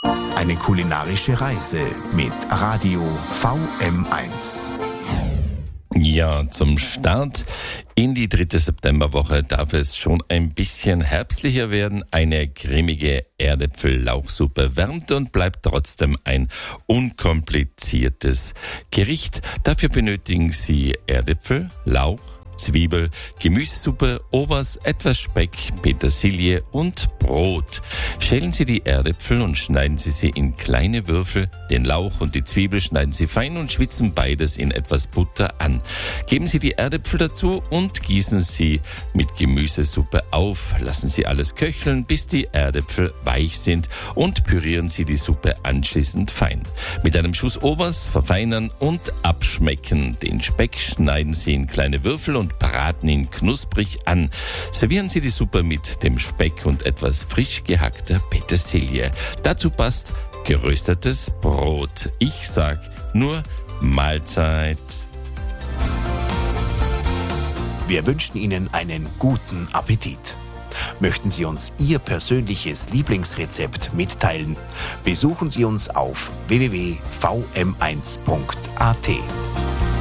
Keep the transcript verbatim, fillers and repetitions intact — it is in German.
Eine kulinarische Reise mit Radio V M eins. Ja, zum Start in die dritte Septemberwoche darf es schon ein bisschen herbstlicher werden. Eine cremige Erdäpfel-Lauchsuppe wärmt und bleibt trotzdem ein unkompliziertes Gericht. Dafür benötigen Sie Erdäpfel, Lauch, Zwiebel, Gemüsesuppe, Overs, etwas Speck, Petersilie und Brot. Schälen Sie die Erdäpfel und schneiden Sie sie in kleine Würfel. Den Lauch und die Zwiebel schneiden Sie fein und schwitzen beides in etwas Butter an. Geben Sie die Erdäpfel dazu und gießen Sie mit Gemüsesuppe auf. Lassen Sie alles köcheln, bis die Erdäpfel weich sind und pürieren Sie die Suppe anschließend fein. Mit einem Schuss Overs verfeinern und abschmecken. Den Speck schneiden Sie in kleine Würfel und braten ihn knusprig an. Servieren Sie die Suppe mit dem Speck und etwas frisch gehackter Petersilie. Dazu passt geröstetes Brot. Ich sag nur Mahlzeit. Wir wünschen Ihnen einen guten Appetit. Möchten Sie uns Ihr persönliches Lieblingsrezept mitteilen? Besuchen Sie uns auf w w w punkt v m eins punkt a t.